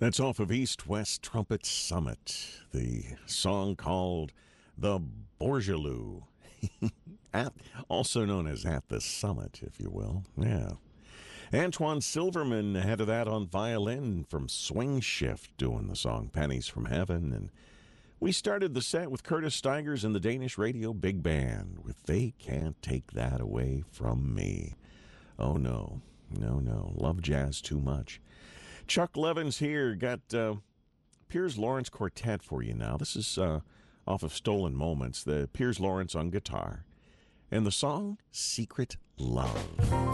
That's off of East West Trumpet Summit, the song called The Bourgeois, also known as At the Summit, if you will. Yeah. Antoine Silverman ahead of that on violin from Swing Shift doing the song Pennies from Heaven. And we started the set with Curtis Stigers and the Danish Radio Big Band with They Can't Take That Away From Me. Oh, no. No. Love jazz too much. Chuck Levin's here. Got Piers Lawrence Quartet for you now. This is off of Stolen Moments. The Piers Lawrence on guitar. And the song, Secret Love.